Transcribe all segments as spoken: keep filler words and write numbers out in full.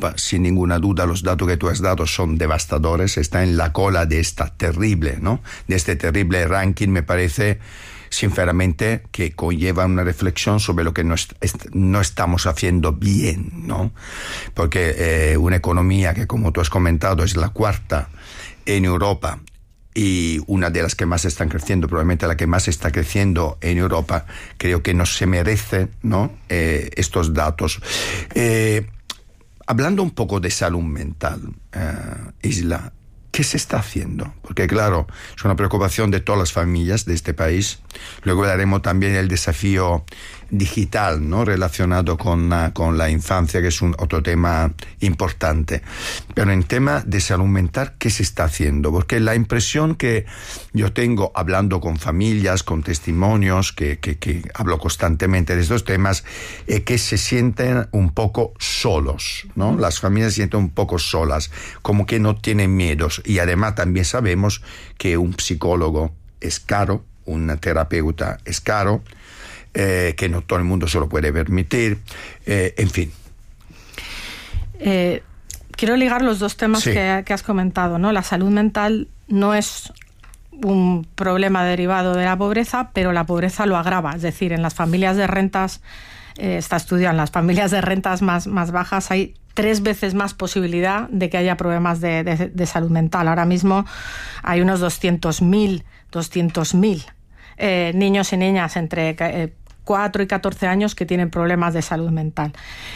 Europa, sin ninguna duda, los datos que tú has dado son devastadores, está en la cola de esta terrible, ¿no? De este terrible ranking, me parece, sinceramente, que conlleva una reflexión sobre lo que no, est- est- no estamos haciendo bien, ¿no? Porque eh, una economía que, como tú has comentado, es la cuarta en Europa y una de las que más están creciendo, probablemente la que más está creciendo en Europa, creo que no se merece, ¿no? Eh, estos datos. Eh, hablando un poco de salud mental, eh, Isla, ¿qué se está haciendo? Porque claro, es una preocupación de todas las familias de este país. Luego hablaremos también del desafío digital, ¿no? Relacionado con, uh, con la infancia, que es un otro tema importante. Pero en tema de salud mental, ¿qué se está haciendo? Porque la impresión que yo tengo hablando con familias, con testimonios, que, que, que hablo constantemente de estos temas, es que se sienten un poco solos, ¿no? Las familias se sienten un poco solas, como que no tienen miedos. Y además también sabemos que un psicólogo es caro, un terapeuta es caro, eh, que no todo el mundo se lo puede permitir, eh, en fin. Eh, quiero ligar los dos temas sí. que, que has comentado, ¿no? La salud mental no es un problema derivado de la pobreza, pero la pobreza lo agrava. Es decir, en las familias de rentas, eh, está estudiado, en las familias de rentas más, más bajas hay tres veces más posibilidad de que haya problemas de, de, de salud mental. Ahora mismo hay unos doscientos mil eh, niños y niñas entre eh, cuatro y catorce años que tienen problemas de salud mental.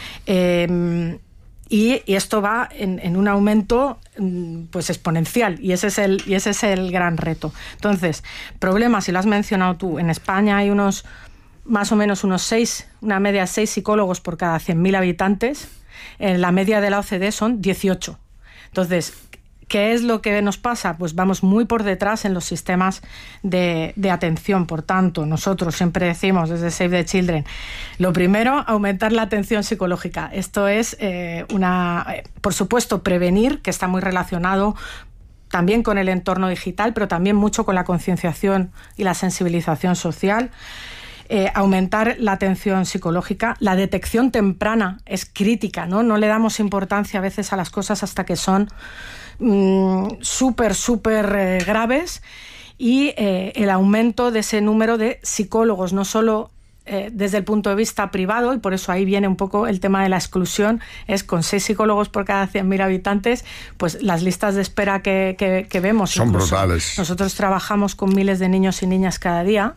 Eh, y, y esto va en, en un aumento pues exponencial, y ese es el, y ese es el gran reto. Entonces, problemas, y lo has mencionado tú, en España hay unos más o menos unos seis, una media de seis psicólogos por cada cien mil habitantes. En la media de la O C D E son dieciocho. Entonces, ¿qué es lo que nos pasa? Pues vamos muy por detrás en los sistemas de, de atención. Por tanto, nosotros siempre decimos desde Save the Children, lo primero, aumentar la atención psicológica. Esto es eh, una, eh, por supuesto, prevenir, que está muy relacionado también con el entorno digital, pero también mucho con la concienciación y la sensibilización social. Eh, aumentar la atención psicológica. La detección temprana es crítica, ¿no? No le damos importancia a veces a las cosas hasta que son mmm, súper, súper eh, graves. Y eh, el aumento de ese número de psicólogos, no solo eh, desde el punto de vista privado, y por eso ahí viene un poco el tema de la exclusión, es con seis psicólogos por cada cien mil habitantes, pues las listas de espera que, que, que vemos son brutales. Nosotros trabajamos con miles de niños y niñas cada día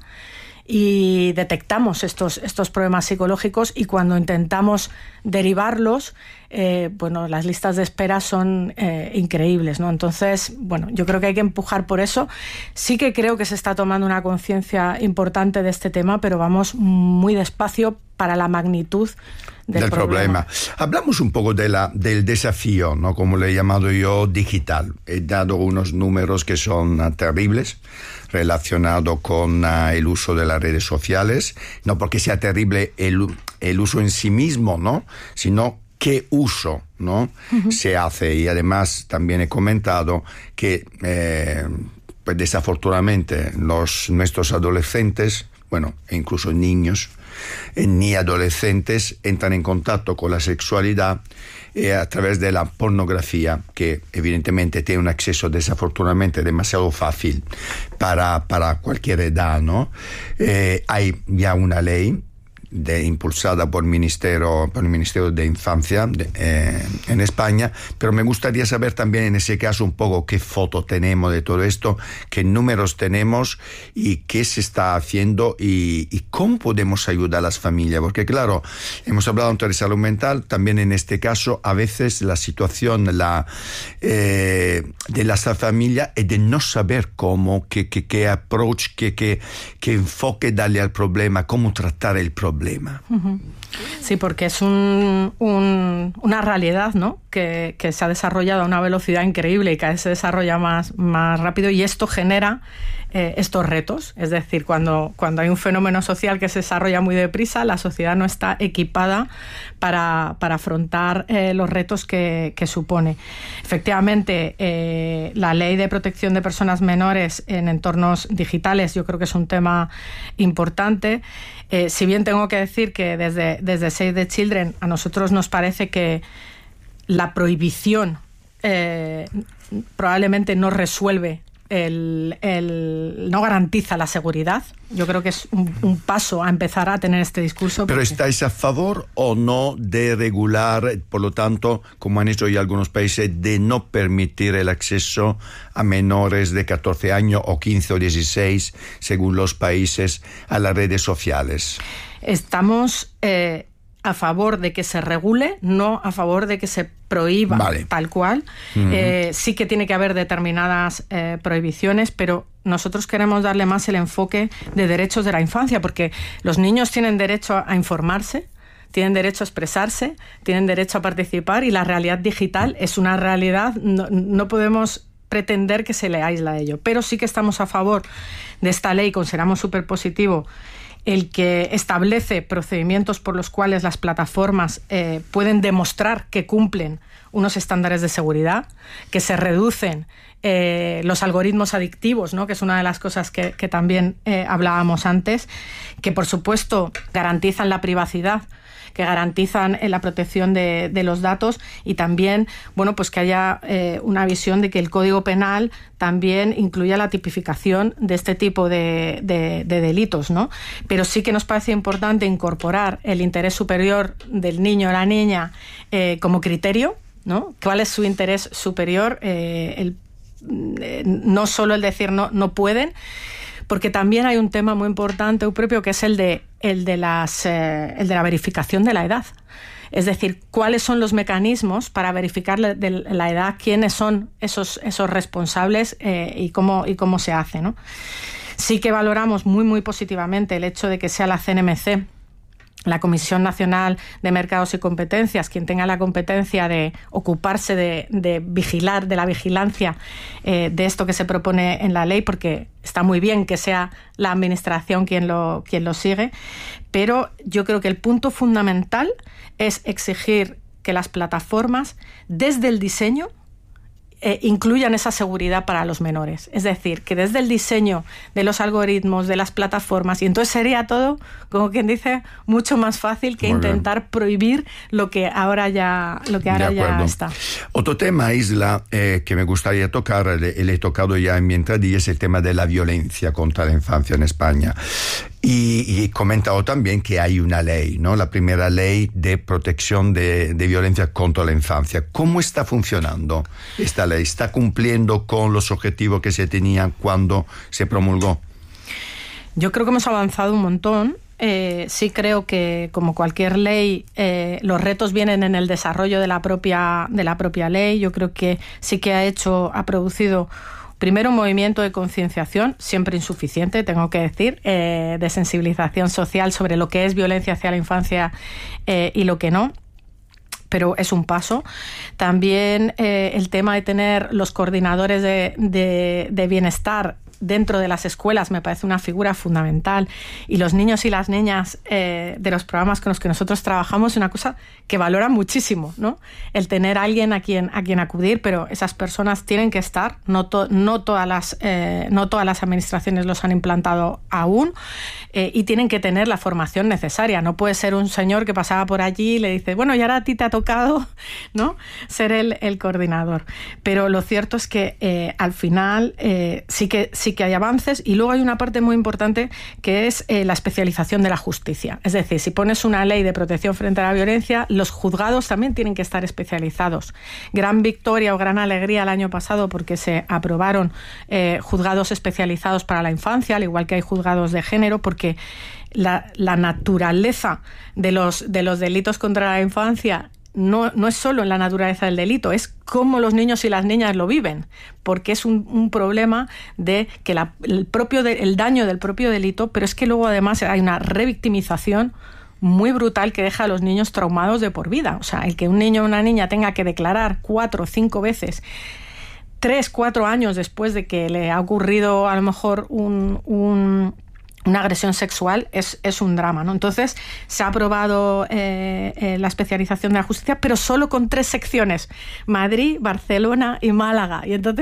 y detectamos estos, estos problemas psicológicos, y cuando intentamos derivarlos, eh, bueno, las listas de espera son eh, increíbles, ¿no? Entonces, bueno, yo creo que hay que empujar por eso. Sí que creo que se está tomando una conciencia importante de este tema, pero vamos muy despacio para la magnitud del, del problema. problema. Hablamos un poco de la, del desafío, ¿no? Como le he llamado yo, digital. He dado unos números que son uh, terribles, relacionado con uh, el uso de las redes sociales, no porque sea terrible el, el uso en sí mismo, ¿no? Sino qué uso, ¿no? Uh-huh. se hace. Y además también he comentado que eh, pues desafortunadamente los, nuestros adolescentes, bueno, e incluso niños, ni adolescentes, entran en contacto con la sexualidad eh, a través de la pornografía, que evidentemente tiene un acceso desafortunadamente demasiado fácil para, para cualquier edad, ¿no? Eh, hay ya una ley de, impulsada por, ministerio, por el Ministerio de Infancia de, eh, en España, pero me gustaría saber también en ese caso un poco qué foto tenemos de todo esto, qué números tenemos y qué se está haciendo y, y cómo podemos ayudar a las familias, porque claro, hemos hablado antes de salud mental, también en este caso a veces la situación la, eh, de la familia es de no saber cómo, qué, qué, qué approach, qué, qué, qué enfoque darle al problema, cómo tratar el problema. Uh-huh. Sí, porque es un, un, una realidad, ¿no? Que, que se ha desarrollado a una velocidad increíble y cada vez se desarrolla más, más rápido, y esto genera eh, estos retos. Es decir, cuando, cuando hay un fenómeno social que se desarrolla muy deprisa, la sociedad no está equipada para, para afrontar eh, los retos que, que supone. Efectivamente, eh, la Ley de Protección de Personas Menores en entornos digitales yo creo que es un tema importante. Eh, si bien tengo que decir que desde, desde Save the Children a nosotros nos parece que la prohibición eh, probablemente no resuelve El, el, no garantiza la seguridad. Yo creo que es un, un paso a empezar a tener este discurso. Pero porque... ¿estáis a favor o no de regular, por lo tanto, como han hecho ya algunos países, de no permitir el acceso a menores de catorce años o quince o dieciséis, según los países, a las redes sociales? Estamos eh, a favor de que se regule, no a favor de que se prohíba, vale, tal cual. Uh-huh. Eh, sí que tiene que haber determinadas eh, prohibiciones, pero nosotros queremos darle más el enfoque de derechos de la infancia, porque los niños tienen derecho a informarse, tienen derecho a expresarse, tienen derecho a participar, y la realidad digital es una realidad, no, no podemos pretender que se le aísla de ello. Pero sí que estamos a favor de esta ley, consideramos súper positivo el que establece procedimientos por los cuales las plataformas eh, pueden demostrar que cumplen unos estándares de seguridad, que se reducen eh, los algoritmos adictivos, ¿no?, que es una de las cosas que, que también eh, hablábamos antes, que por supuesto garantizan la privacidad, que garantizan eh, la protección de, de los datos, y también, bueno, pues que haya eh, una visión de que el Código Penal también incluya la tipificación de este tipo de, de, de delitos, ¿no? Pero sí que nos parece importante incorporar el interés superior del niño o la niña eh, como criterio, ¿no? ¿Cuál es su interés superior? Eh, el, eh, no solo el decir no, no pueden, porque también hay un tema muy importante, propio, que es el de, el de, las, eh, el de la verificación de la edad. Es decir, cuáles son los mecanismos para verificar de la edad, quiénes son esos, esos responsables eh, y, cómo, y cómo se hace, ¿no? Sí que valoramos muy, muy positivamente el hecho de que sea la C N M C, la Comisión Nacional de Mercados y Competencias, quien tenga la competencia de ocuparse de, de vigilar, de la vigilancia eh, de esto que se propone en la ley, porque está muy bien que sea la Administración quien lo, quien lo sigue, pero yo creo que el punto fundamental es exigir que las plataformas, desde el diseño, Eh, incluyan esa seguridad para los menores. Es decir, que desde el diseño de los algoritmos, de las plataformas, y entonces sería todo, como quien dice, mucho más fácil que Muy intentar bien. prohibir lo que ahora ya, lo que ahora ya está. Otro tema, Isla, eh, que me gustaría tocar, le, le he tocado ya en mi entradilla, es el tema de la violencia contra la infancia en España. Y, y he comentado también que hay una ley, ¿no? La primera ley de protección de, de violencia contra la infancia. ¿Cómo está funcionando esta ley? ¿Está cumpliendo con los objetivos que se tenían cuando se promulgó? Yo creo que hemos avanzado un montón. Eh, sí creo que, como cualquier ley, eh, los retos vienen en el desarrollo de la propia, de la propia ley. Yo creo que sí que ha hecho, ha producido primero un movimiento de concienciación, siempre insuficiente, tengo que decir, eh, de sensibilización social sobre lo que es violencia hacia la infancia eh, y lo que no, pero es un paso. También eh, el tema de tener los coordinadores de, de, de bienestar dentro de las escuelas me parece una figura fundamental, y los niños y las niñas eh, de los programas con los que nosotros trabajamos es una cosa que valoran muchísimo, ¿no? El tener a alguien a quien, a quien acudir, pero esas personas tienen que estar, no, to, no, todas, las, eh, no todas las administraciones los han implantado aún, eh, y tienen que tener la formación necesaria. No puede ser un señor que pasaba por allí y le dice, bueno, y ahora a ti te ha tocado, ¿no?, ser el, el coordinador. Pero lo cierto es que eh, al final eh, sí que sí que hay avances, y luego hay una parte muy importante que es eh, la especialización de la justicia. Es decir, si pones una ley de protección frente a la violencia, los juzgados también tienen que estar especializados. Gran victoria o gran alegría el año pasado porque se aprobaron eh, juzgados especializados para la infancia, al igual que hay juzgados de género, porque la, la naturaleza de los, de los delitos contra la infancia No, no es solo en la naturaleza del delito, es cómo los niños y las niñas lo viven, porque es un, un problema de que la, el, propio de, el daño del propio delito, pero es que luego además hay una revictimización muy brutal que deja a los niños traumados de por vida. O sea, el que un niño o una niña tenga que declarar cuatro o cinco veces, tres, cuatro años después de que le ha ocurrido a lo mejor un... un una agresión sexual, es, es un drama, ¿no? Entonces, se ha aprobado eh, eh, la especialización de la justicia, pero solo con tres secciones: Madrid, Barcelona y Málaga. Y entonces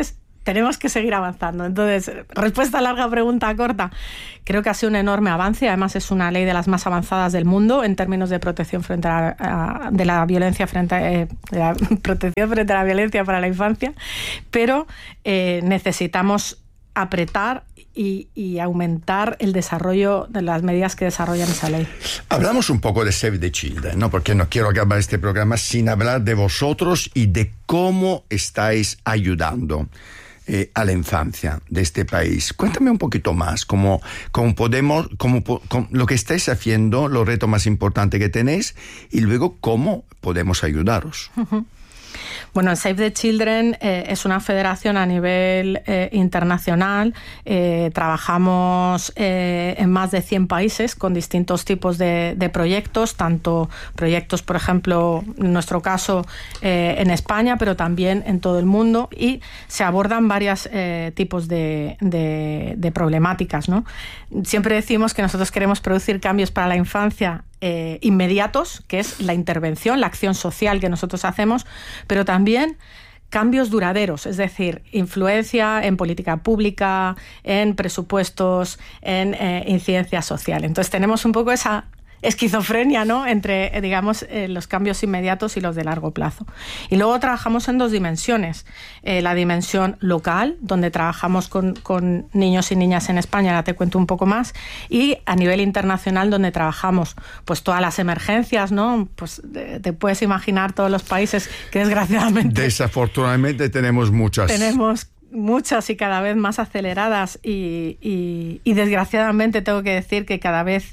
tenemos que seguir avanzando. Entonces, respuesta larga, pregunta corta. Creo que ha sido un enorme avance. Además, es una ley de las más avanzadas del mundo en términos de protección frente a, a de la violencia frente a, eh, de la protección frente a la violencia para la infancia. Pero eh, necesitamos apretar y, y aumentar el desarrollo de las medidas que desarrollan esa ley. Hablamos un poco de Save the Children, ¿no? Porque no quiero acabar este programa sin hablar de vosotros y de cómo estáis ayudando eh, a la infancia de este país. Cuéntame un poquito más, cómo, cómo podemos, cómo, cómo, lo que estáis haciendo, los retos más importantes que tenéis y luego cómo podemos ayudaros. Uh-huh. Bueno, Save the Children eh, es una federación a nivel eh, internacional. Eh, trabajamos eh, en más de cien países con distintos tipos de, de proyectos, tanto proyectos, por ejemplo, en nuestro caso, eh, en España, pero también en todo el mundo, y se abordan varios eh, tipos de, de, de problemáticas, ¿no? Siempre decimos que nosotros queremos producir cambios para la infancia Eh, inmediatos, que es la intervención, la acción social que nosotros hacemos, pero también cambios duraderos, es decir, influencia en política pública, en presupuestos, en eh, incidencia social. Entonces tenemos un poco esa esquizofrenia, ¿no?, entre, digamos, eh, los cambios inmediatos y los de largo plazo. Y luego trabajamos en dos dimensiones. Eh, la dimensión local, donde trabajamos con, con niños y niñas en España, ahora te cuento un poco más, y a nivel internacional, donde trabajamos pues todas las emergencias, ¿no? Pues te, te puedes imaginar todos los países que desgraciadamente... Desafortunadamente tenemos muchas. Tenemos muchas y cada vez más aceleradas y, y, y desgraciadamente tengo que decir que cada vez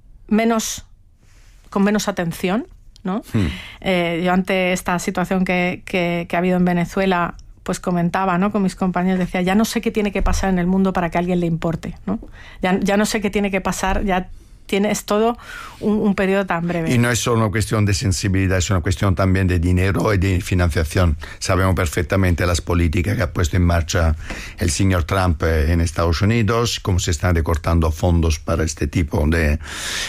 menos, con menos atención, ¿no? Hmm. Eh, yo ante esta situación que, que, que ha habido en Venezuela, pues comentaba, ¿no?, con mis compañeros, decía, ya no sé qué tiene que pasar en el mundo para que a alguien le importe, ¿no? Ya, ya no sé qué tiene que pasar, ya tiene, es todo un, un periodo tan breve. Y no es solo una cuestión de sensibilidad, es una cuestión también de dinero y de financiación. Sabemos perfectamente las políticas que ha puesto en marcha el señor Trump en Estados Unidos, cómo se están recortando fondos para este tipo de,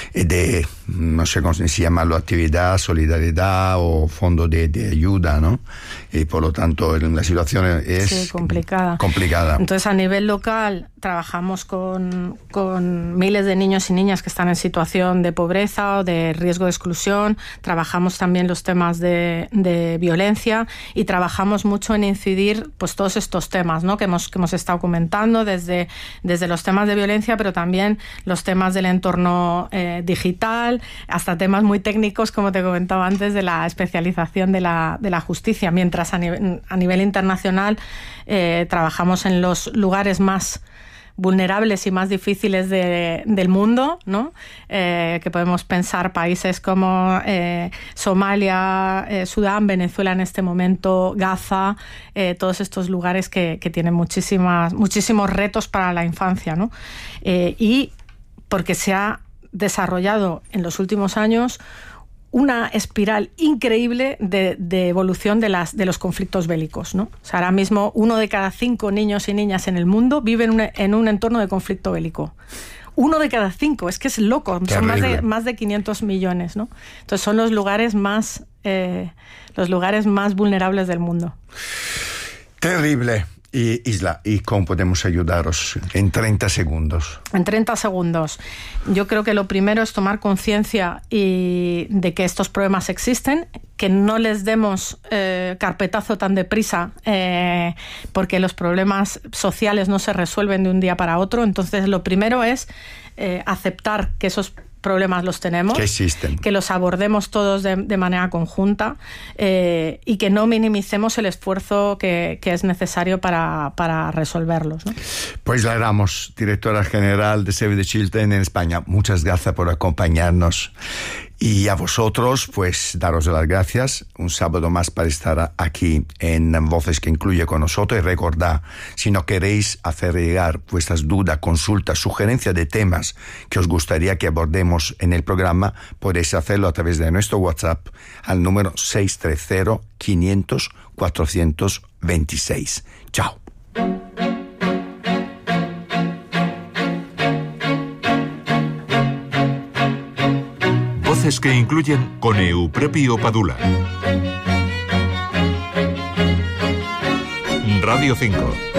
de no sé cómo se llama, actividad, solidaridad o fondo de, de ayuda, ¿no? Y por lo tanto la situación es sí, complicada. complicada. Entonces, a nivel local trabajamos con, con miles de niños y niñas que están en situación de pobreza o de riesgo de exclusión. Trabajamos también los temas de, de violencia y trabajamos mucho en incidir pues todos estos temas, ¿no?, que hemos, que hemos estado comentando, desde, desde los temas de violencia, pero también los temas del entorno eh, digital, hasta temas muy técnicos, como te comentaba antes, de la especialización de la, de la justicia, mientras a nivel, a nivel internacional eh, trabajamos en los lugares más vulnerables y más difíciles de, del mundo, ¿no? Eh, que podemos pensar países como eh, Somalia, eh, Sudán, Venezuela en este momento, Gaza, eh, todos estos lugares que, que tienen muchísimas, muchísimos retos para la infancia, ¿no? Eh, y porque se ha desarrollado en los últimos años una espiral increíble de, de evolución de, las, de los conflictos bélicos, ¿no? O sea, ahora mismo uno de cada cinco niños y niñas en el mundo vive en un, en un entorno de conflicto bélico. Uno de cada cinco, es que es loco, son más de, más de quinientos millones, ¿no? Entonces son los lugares más, eh, los lugares más vulnerables del mundo. Terrible. Y Isla, ¿y cómo podemos ayudaros en treinta segundos? En treinta segundos. Yo creo que lo primero es tomar conciencia y de que estos problemas existen, que no les demos eh, carpetazo tan deprisa, eh, porque los problemas sociales no se resuelven de un día para otro. Entonces, lo primero es eh, aceptar que esos problemas los tenemos, que existen, que los abordemos todos de, de manera conjunta eh, y que no minimicemos el esfuerzo que, que es necesario para, para resolverlos, ¿no? Pues la Ramos, directora general de Save the Children en España, muchas gracias por acompañarnos. Y a vosotros, pues, daros las gracias. Un sábado más para estar aquí en Voces que Incluye con nosotros. Y recordad, si no queréis hacer llegar vuestras dudas, consultas, sugerencias de temas que os gustaría que abordemos en el programa, podéis hacerlo a través de nuestro WhatsApp al número seis tres cero, quinientos, cuatrocientos veintiséis. Chao. Voces que Incluyen con Euprepio Padula. Radio cinco.